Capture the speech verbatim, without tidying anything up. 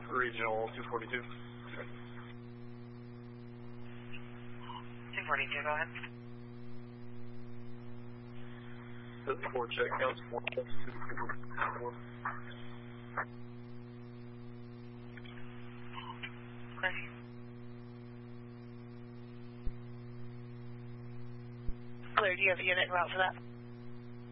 Regional two forty-two. two forty-two, go ahead. The four check counts four. Clear. Clear, do you have a unit route for that?